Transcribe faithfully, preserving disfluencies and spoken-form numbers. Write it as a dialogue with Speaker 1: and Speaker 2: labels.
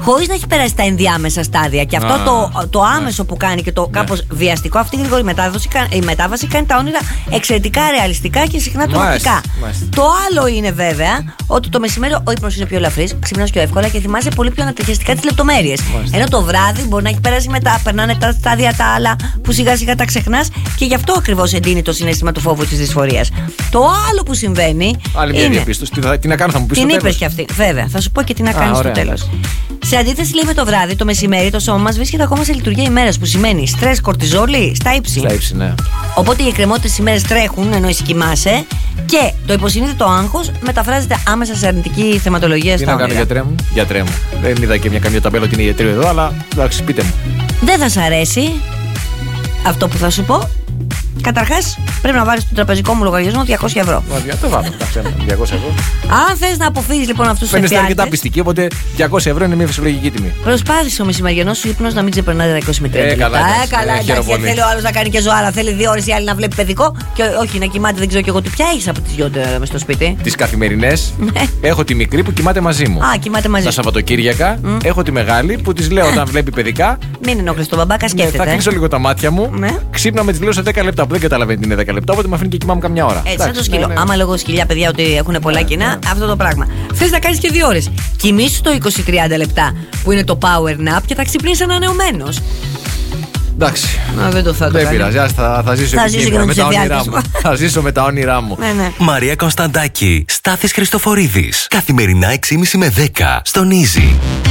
Speaker 1: χωρίς να έχει περάσει τα ενδιάμεσα στάδια. Και αυτό
Speaker 2: Α,
Speaker 1: το, το άμεσο
Speaker 2: ναι.
Speaker 1: που κάνει και το
Speaker 2: Ναι.
Speaker 1: κάπως βιαστικό, αυτή η γρήγορη μετάδοση, η μετάβαση κάνει τα όνειρα εξαιρετικά ρεαλιστικά και συχνά τρομακτικά.
Speaker 2: Μάλιστα, μάλιστα.
Speaker 1: Το άλλο είναι βέβαια ότι το μεσημέρι ο ύπνος είναι πιο ελαφρύς, ξυπνάς πιο εύκολα και θυμάσαι πολύ πιο ανατριχιαστικά τις λεπτομέρειες.
Speaker 2: Μάλιστα.
Speaker 1: Ενώ το βράδυ μπορεί να έχει περάσει μετά, περνάνε τα στάδια τα άλλα που σιγά σιγά τα ξεχνάς και γι' αυτό ακριβώς εντείνει το συναίσθημα του φόβου της δυσφορίας. Το άλλο που συμβαίνει.
Speaker 2: Άλλη μια
Speaker 1: είναι...
Speaker 2: διαπίστωση. Τι, θα- τι να κάνω, θα μου πεις
Speaker 1: Την
Speaker 2: στο
Speaker 1: είπες
Speaker 2: τέλος.
Speaker 1: και αυτή. Βέβαια, θα σου πω και τι να
Speaker 2: Α,
Speaker 1: κάνεις στο
Speaker 2: ωραία.
Speaker 1: τέλος. Σε αντίθεση λέει με το βράδυ, το μεσημέρι το σώμα μας βρίσκεται ακόμα σε λειτουργία ημέρας, που σημαίνει στρες, κορτιζόλη στα ύψη.
Speaker 2: Στα ύψη, ναι.
Speaker 1: Οπότε οι εκκρεμότητες ημέρες τρέχουν ενώ εσύ κοιμάσαι και το υποσυνείδητο άγχος μεταφράζεται άμεσα σε αρνητική θεματολογία
Speaker 2: Τι
Speaker 1: στα
Speaker 2: να κάνω,
Speaker 1: όνειρα.
Speaker 2: γιατρέ μου. Γιατρέ μου. Δεν είδα και μια καμιά ταμπέλα ότι είναι γιατρή εδώ, αλλά εντάξει, πείτε μου.
Speaker 1: Δεν θα σ' αρέσει αυτό που θα σου πω. Καταρχάς, πρέπει να βάλεις στον τραπεζικό μου λογαριασμό διακόσια ευρώ.
Speaker 2: Μα, το βάλω. εντάξει, διακόσια ευρώ.
Speaker 1: Αν θες να αποφύγεις λοιπόν αυτούς τους
Speaker 2: Φαίνεστε αρκετά
Speaker 1: εφιάλτες,
Speaker 2: πιστική, οπότε διακόσια ευρώ είναι μια φυσιολογική τιμή.
Speaker 1: προσπάθησε ο μεσημεριανός σου ύπνος να μην ξεπερνάει τα είκοσι με τριάντα
Speaker 2: Ε,
Speaker 1: λεπτά.
Speaker 2: καλά, εντάξει.
Speaker 1: Ε, καλά,
Speaker 2: Ε,
Speaker 1: εντάξει,
Speaker 2: χαίρομαι
Speaker 1: γιατί
Speaker 2: πολύ.
Speaker 1: θέλει ο άλλος να κάνει και ζωάρα. Θέλει δύο ώρες η άλλη να βλέπει παιδικό και όχι να κοιμάται, δεν ξέρω κι εγώ τι πια έχεις από τις δυο μες στο σπίτι.
Speaker 2: Τις καθημερινές έχω τη μικρή που κοιμάται μαζί μου.
Speaker 1: Α, κοιμάται μαζί
Speaker 2: Τα
Speaker 1: σου.
Speaker 2: Σαββατοκύριακα έχω τη μεγάλη που τη λέω όταν βλέπει παιδικά.
Speaker 1: Μην ενοχλείς τον μπαμπάκα,
Speaker 2: Ναι, θα
Speaker 1: σκέφτεται.
Speaker 2: κλείσω λίγο τα μάτια μου.
Speaker 1: Ναι.
Speaker 2: Ξύπνα με τη λέω σε δέκα λεπτά που δεν καταλαβαίνει τι είναι δέκα λεπτά, οπότε με αφήνει και κοιμάμαι καμιά ώρα.
Speaker 1: Έτσι, σαν
Speaker 2: Εντάξει,
Speaker 1: το σκύλο.
Speaker 2: ναι, ναι.
Speaker 1: Άμα λέγω σκυλιά, παιδιά, ότι έχουν πολλά
Speaker 2: Ναι,
Speaker 1: κοινά,
Speaker 2: ναι.
Speaker 1: αυτό το πράγμα. Θες να κάνεις και δύο ώρες. Κοιμήσου το είκοσι με τριάντα λεπτά που είναι το power nap και θα ξυπνήσεις ανανεωμένος.
Speaker 2: Εντάξει.
Speaker 1: Να, δεν το θα το
Speaker 2: Δεν
Speaker 1: κάνει.
Speaker 2: πειράζει, ας, θα, θα ζήσω
Speaker 1: Θα
Speaker 2: επικίνδυνα
Speaker 1: ζήσω και με
Speaker 2: με
Speaker 1: τους
Speaker 2: τα όνειρά
Speaker 1: εφιάλτες
Speaker 2: μου.
Speaker 1: μου.
Speaker 2: Θα ζήσω με τα όνειρά μου.
Speaker 1: Ναι, ναι.
Speaker 3: Μαρία Κωνσταντάκη, Στάθης Χριστοφορίδης. Καθημερινά έξι και μισή με δέκα στον Easy.